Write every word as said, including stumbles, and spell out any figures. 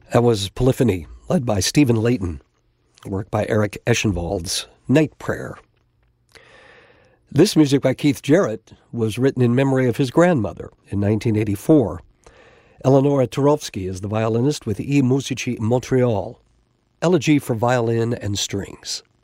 That was Polyphony, led by Stephen Layton, work by Eric Eschenwald's Night Prayer. This music by Keith Jarrett was written in memory of his grandmother in nineteen eighty-four. Eleonora Turovsky is the violinist with E Musici Montreal, Elegy for Violin and Strings.